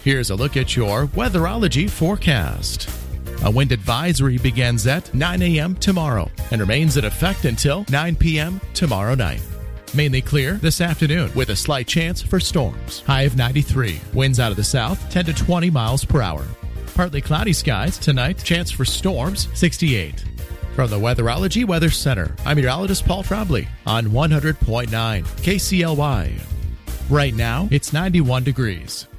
Here's a look at your Weatherology forecast. A wind advisory begins at 9 a.m. tomorrow and remains in effect until 9 p.m. tomorrow night. Mainly clear this afternoon with a slight chance for storms. High of 93. Winds out of the south 10 to 20 miles per hour. Partly cloudy skies tonight. Chance for storms 68. From the Weatherology Weather Center, I'm meteorologist Paul Trombley on 100.9 KCLY. Right now, it's 91 degrees.